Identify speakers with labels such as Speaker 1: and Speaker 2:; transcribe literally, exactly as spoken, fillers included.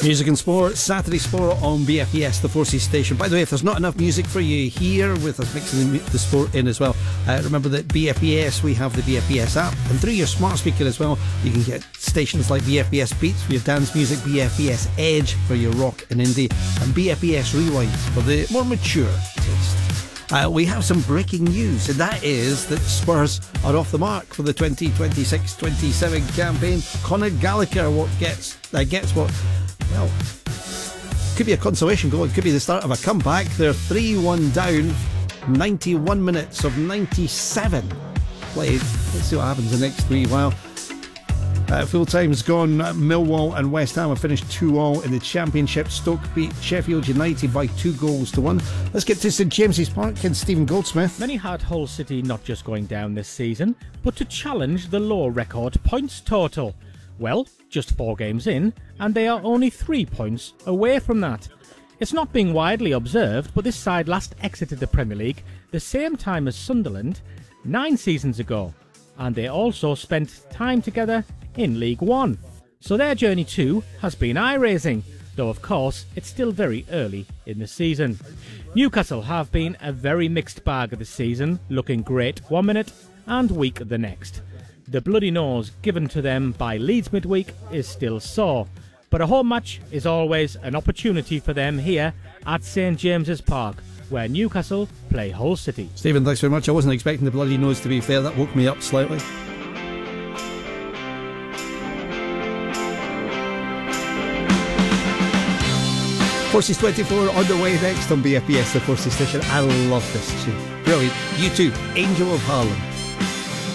Speaker 1: Music and Sport, Saturday Sport on B F E S, the Forces station. By the way, if there's not enough music for you here with us mixing the, the sport in as well, uh, remember that B F E S, we have the B F E S app, and through your smart speaker as well, you can get stations like B F E S Beats for your dance music, B F E S Edge for your rock and indie, and B F E S Rewind for the more mature taste. Uh, we have some breaking news, and that is that Spurs are off the mark for the twenty twenty-six twenty-seven campaign. Conor Gallagher what gets uh, gets what, well, could be a consolation goal, it could be the start of a comeback. They're three one down, ninety-one minutes of ninety-seven played. Let's see what happens the next wee while. Uh, full time's gone. Millwall and West Ham have finished two all in the Championship. Stoke beat Sheffield United by two goals to one. Let's get to St James's Park and Stephen Goldsmith.
Speaker 2: Many had Hull City not just going down this season, but to challenge the low record points total. Well, just four games in, and they are only three points away from that. It's not being widely observed, but this side last exited the Premier League the same time as Sunderland, nine seasons ago, and they also spent time together in League One. So their journey too has been eye-raising, though of course it's still very early in the season. Newcastle have been a very mixed bag this season, looking great one minute and weak the next. The bloody nose given to them by Leeds midweek is still sore, but a home match is always an opportunity for them here at St James's Park, where Newcastle play Hull City.
Speaker 1: Stephen, thanks very much. I wasn't expecting the bloody nose, to be fair. That woke me up slightly. Forces twenty-four on the way next on B F B S, the Forces station. I love this tune. Brilliant. You too, Angel of Harlem.